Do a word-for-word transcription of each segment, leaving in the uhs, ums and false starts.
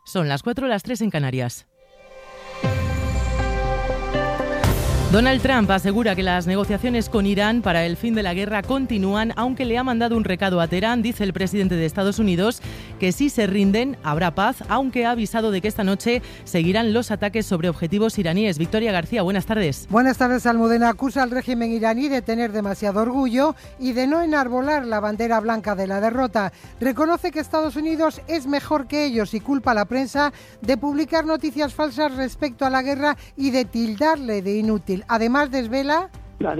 Son las cuatro, las tres en Canarias. Donald Trump asegura que las negociaciones con Irán para el fin de la guerra continúan, aunque le ha mandado un recado a Teherán. Dice el presidente de Estados Unidos que si se rinden habrá paz, aunque ha avisado de que esta noche seguirán los ataques sobre objetivos iraníes. Victoria García, buenas tardes. Buenas tardes, Almudena. Acusa al régimen iraní de tener demasiado orgullo y de no enarbolar la bandera blanca de la derrota. Reconoce que Estados Unidos es mejor que ellos y culpa a la prensa de publicar noticias falsas respecto a la guerra y de tildarle de inútil. Además, desvela: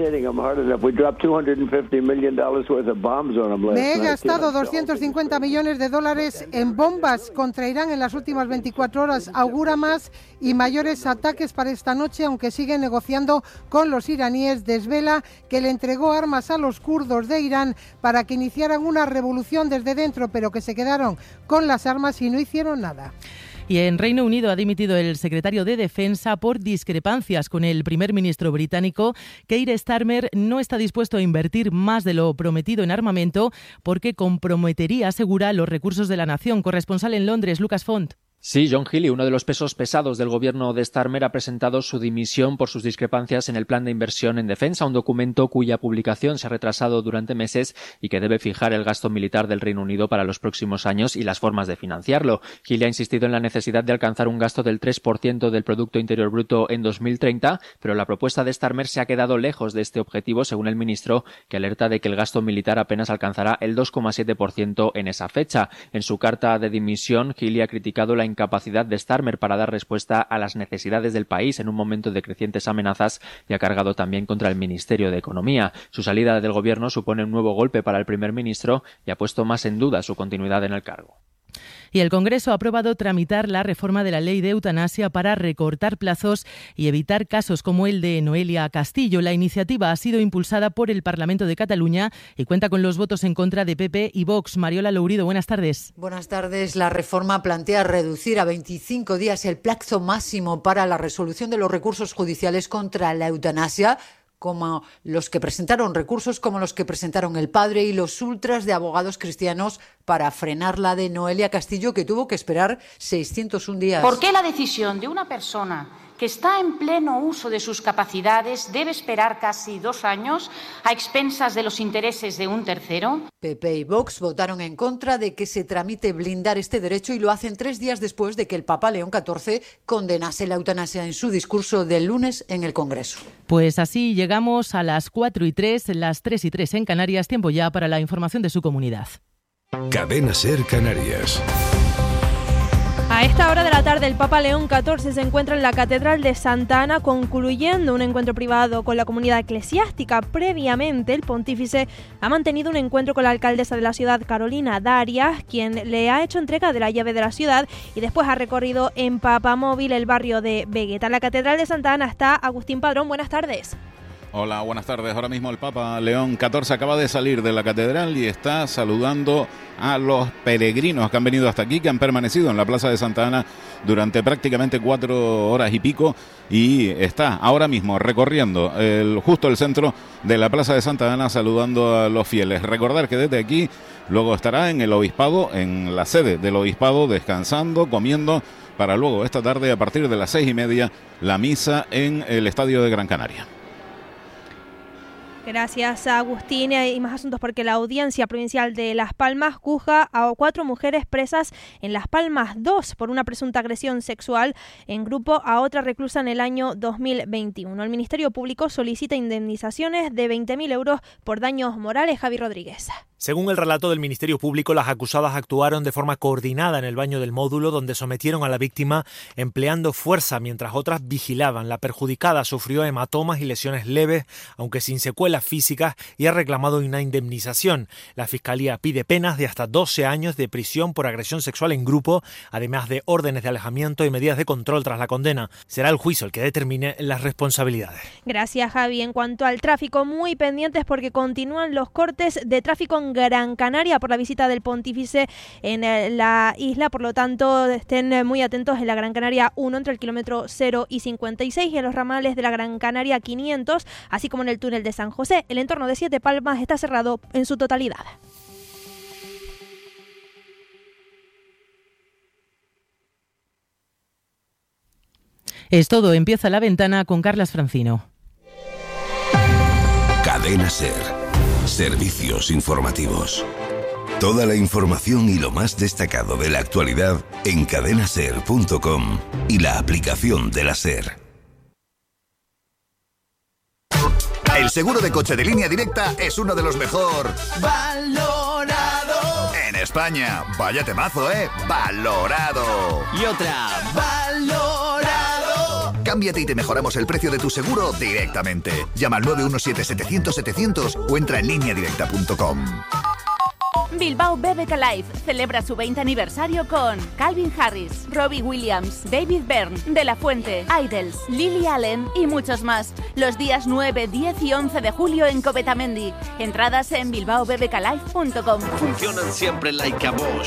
me he gastado doscientos cincuenta millones de dólares en bombas contra Irán en las últimas veinticuatro horas. Augura más y mayores ataques para esta noche, aunque sigue negociando con los iraníes. Desvela que le entregó armas a los kurdos de Irán para que iniciaran una revolución desde dentro, pero que se quedaron con las armas y no hicieron nada. Y en Reino Unido ha dimitido el secretario de Defensa por discrepancias con el primer ministro británico. Keir Starmer no está dispuesto a invertir más de lo prometido en armamento porque comprometería, asegura, los recursos de la nación. Corresponsal en Londres, Lucas Font. Sí, John Healey, uno de los pesos pesados del gobierno de Starmer, ha presentado su dimisión por sus discrepancias en el plan de inversión en defensa, un documento cuya publicación se ha retrasado durante meses y que debe fijar el gasto militar del Reino Unido para los próximos años y las formas de financiarlo. Healey ha insistido en la necesidad de alcanzar un gasto del tres por ciento del Producto Interior Bruto en dos mil treinta, pero la propuesta de Starmer se ha quedado lejos de este objetivo, según el ministro, que alerta de que el gasto militar apenas alcanzará el dos coma siete por ciento en esa fecha. En su carta de dimisión, Healey ha criticado la incapacidad de Starmer para dar respuesta a las necesidades del país en un momento de crecientes amenazas y ha cargado también contra el Ministerio de Economía. Su salida del gobierno supone un nuevo golpe para el primer ministro y ha puesto más en duda su continuidad en el cargo. Y el Congreso ha aprobado tramitar la reforma de la ley de eutanasia para recortar plazos y evitar casos como el de Noelia Castillo. La iniciativa ha sido impulsada por el Parlamento de Cataluña y cuenta con los votos en contra de P P y Vox. Mariola Lourido, buenas tardes. Buenas tardes. La reforma plantea reducir a veinticinco días el plazo máximo para la resolución de los recursos judiciales contra la eutanasia, como los que presentaron recursos como los que presentaron el padre y los ultras de abogados cristianos para frenar la de Noelia Castillo, que tuvo que esperar seiscientos un días. ¿Por qué la decisión de una persona que está en pleno uso de sus capacidades debe esperar casi dos años a expensas de los intereses de un tercero? P P y Vox votaron en contra de que se tramite blindar este derecho y lo hacen tres días después de que el Papa León catorce condenase la eutanasia en su discurso del lunes en el Congreso. Pues así llegamos a las cuatro y tres, las tres y tres en Canarias, tiempo ya para la información de su comunidad. Cadena SER Canarias. A esta hora de la tarde, el Papa León catorce se encuentra en la Catedral de Santa Ana concluyendo un encuentro privado con la comunidad eclesiástica. Previamente, el pontífice ha mantenido un encuentro con la alcaldesa de la ciudad, Carolina Darias, quien le ha hecho entrega de la llave de la ciudad y después ha recorrido en Papamóvil el barrio de Vegueta. En la Catedral de Santa Ana está Agustín Padrón. Buenas tardes. Hola, buenas tardes. Ahora mismo el Papa León catorce acaba de salir de la catedral y está saludando a los peregrinos que han venido hasta aquí, que han permanecido en la Plaza de Santa Ana durante prácticamente cuatro horas y pico, y está ahora mismo recorriendo el, justo el centro de la Plaza de Santa Ana saludando a los fieles. Recordar que desde aquí luego estará en el obispado, en la sede del obispado, descansando, comiendo, para luego esta tarde a partir de las seis y media la misa en el Estadio de Gran Canaria. Gracias, Agustín. Y más asuntos porque la Audiencia Provincial de Las Palmas juzga a cuatro mujeres presas en Las Palmas dos por una presunta agresión sexual en grupo a otra reclusa en el año dos mil veintiuno. El Ministerio Público solicita indemnizaciones de veinte mil euros por daños morales. Javi Rodríguez. Según el relato del Ministerio Público, las acusadas actuaron de forma coordinada en el baño del módulo, donde sometieron a la víctima empleando fuerza mientras otras vigilaban. La perjudicada sufrió hematomas y lesiones leves, aunque sin secuelas físicas, y ha reclamado una indemnización. La Fiscalía pide penas de hasta doce años de prisión por agresión sexual en grupo, además de órdenes de alejamiento y medidas de control tras la condena. Será el juicio el que determine las responsabilidades. Gracias, Javi. En cuanto al tráfico, muy pendientes porque continúan los cortes de tráfico en Gran Canaria por la visita del pontífice en la isla. Por lo tanto, estén muy atentos en la Gran Canaria uno entre el kilómetro cero y cincuenta y seis y en los ramales de la Gran Canaria quinientos, así como en el túnel de San José. El entorno de Siete Palmas está cerrado en su totalidad. Es todo, empieza La Ventana con Carlas Francino. Cadena SER. Servicios informativos. Toda la información y lo más destacado de la actualidad en cadena ser punto com y la aplicación de la SER. El seguro de coche de Línea Directa es uno de los mejor valorado en España. Vaya temazo, ¿eh? Valorado. Y otra, valorado. Cámbiate y te mejoramos el precio de tu seguro directamente. Llama al nueve uno siete, setecientos, setecientos o entra en línea directa punto com. Bilbao B B K Life celebra su veinte aniversario con Calvin Harris, Robbie Williams, David Byrne, De La Fuente, Idols, Lily Allen y muchos más. Los días nueve, diez y once de julio en Covetamendi. Entradas en bilbao b b k life punto com. Funcionan siempre like a Bosch.